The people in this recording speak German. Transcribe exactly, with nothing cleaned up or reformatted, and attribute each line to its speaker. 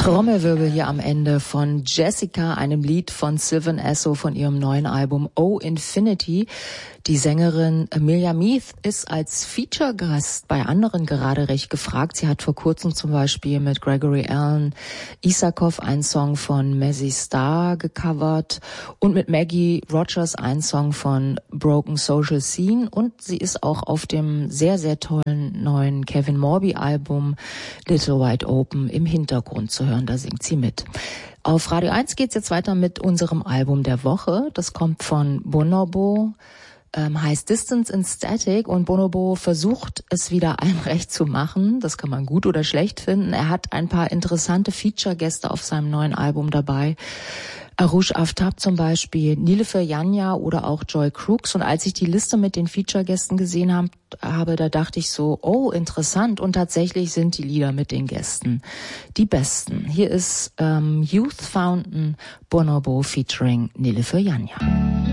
Speaker 1: Trommelwirbel hier am Ende von Jessica, einem Lied von Sylvan Esso von ihrem neuen Album Oh Infinity. Die Sängerin Amelia Meath ist als Feature-Gast bei anderen gerade recht gefragt. Sie hat vor kurzem zum Beispiel mit Gregory Alan Isakov einen Song von Mazzy Star gecovert und mit Maggie Rogers einen Song von Broken Social Scene. Und sie ist auch auf dem sehr, sehr tollen neuen Kevin Morby-Album Little Wide Open im Hintergrund zu hören. Da singt sie mit. Auf Radio eins geht's jetzt weiter mit unserem Album der Woche. Das kommt von Bonobo. Ähm, heißt Distance and Static, und Bonobo versucht es wieder allen recht zu machen. Das kann man gut oder schlecht finden. Er hat ein paar interessante Feature-Gäste auf seinem neuen Album dabei. Arush Aftab zum Beispiel, Nilofer Janja oder auch Joy Crooks. Und als ich die Liste mit den Feature-Gästen gesehen hab, habe, da dachte ich so, oh, interessant. Und tatsächlich sind die Lieder mit den Gästen die besten. Hier ist ähm, Youth Fountain Bonobo featuring Nilofer Janja.